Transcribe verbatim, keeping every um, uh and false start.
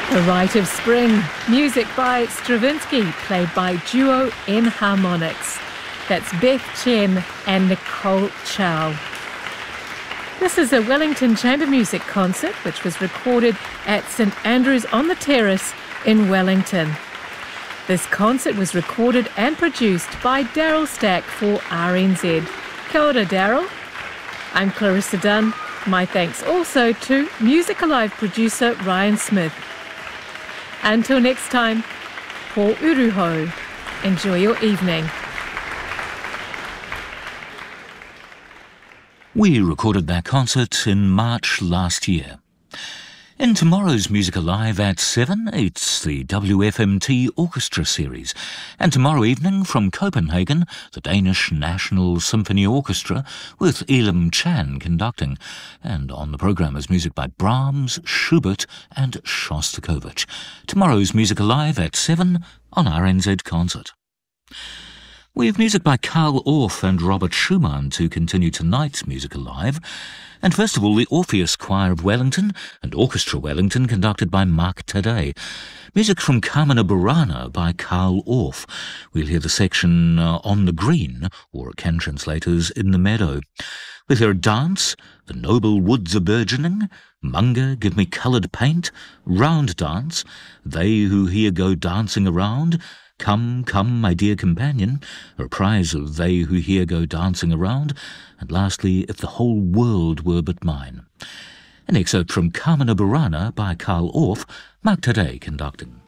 The Rite of Spring, music by Stravinsky, played by Duo in Harmonics. That's Beth Chen and Nicole Chow. This is a Wellington Chamber Music concert which was recorded at St Andrews on the Terrace in Wellington. This concert was recorded and produced by Daryl Stack for R N Z. Kia ora, Daryl. I'm Clarissa Dunn. My thanks also to Music Alive producer Ryan Smith. Until next time, po uruhou. Enjoy your evening. We recorded that concert in March last year. In tomorrow's Music Alive at seven, it's the W F M T Orchestra Series. And tomorrow evening from Copenhagen, the Danish National Symphony Orchestra with Elam Chan conducting. And on the programme is music by Brahms, Schubert and Shostakovich. Tomorrow's Music Alive at seven on R N Z Concert. We have music by Carl Orff and Robert Schumann to continue tonight's Music Alive. And first of all, the Orpheus Choir of Wellington and Orchestra Wellington conducted by Mark Taddei. Music from Carmina Burana by Carl Orff. We'll hear the section uh, On the Green, or it can translate as In the Meadow. We'll hear a dance, The Noble Woods Are Burgeoning, Munga, Give Me Coloured Paint, Round Dance, They Who Here Go Dancing Around, Come, Come, My Dear Companion, a reprise of They Who Here Go Dancing Around, and lastly, If the Whole World Were But Mine. An excerpt from Carmina Burana by Carl Orff, Mark Taddei conducting.